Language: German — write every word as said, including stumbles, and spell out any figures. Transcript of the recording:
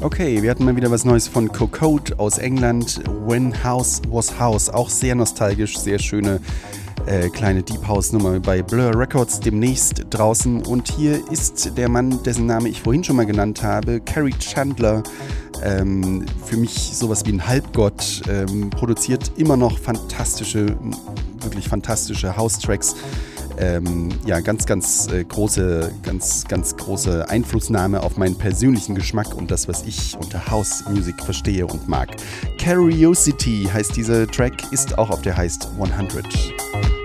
Okay, wir hatten mal wieder was Neues von Cocode aus England. When House Was House. Auch sehr nostalgisch, sehr schöne äh, kleine Deep House Nummer bei Blur Records demnächst draußen. Und hier ist der Mann, dessen Name ich vorhin schon mal genannt habe, Kerry Chandler. Ähm, für mich sowas wie ein Halbgott, ähm, produziert immer noch fantastische, wirklich fantastische House-Tracks. Ähm, ja, ganz, ganz äh, große, ganz, ganz große Einflussnahme auf meinen persönlichen Geschmack und das, was ich unter House Music verstehe und mag. Curiosity heißt dieser Track, ist auch auf der heißt hundert.